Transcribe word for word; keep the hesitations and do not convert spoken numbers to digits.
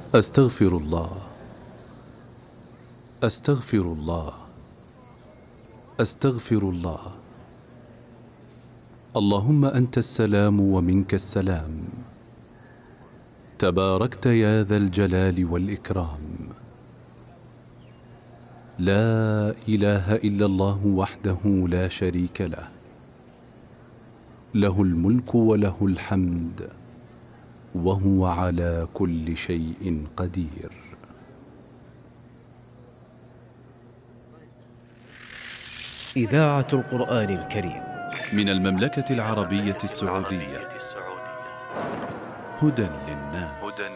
أستغفر الله أستغفر الله أستغفر الله. اللهم أنت السلام ومنك السلام، تباركت يا ذا الجلال والإكرام. لا إله إلا الله وحده لا شريك له، له الملك وله الحمد وهو على كل شيء قدير. إذاعة القرآن الكريم من المملكة العربية السعودية، هدى للناس.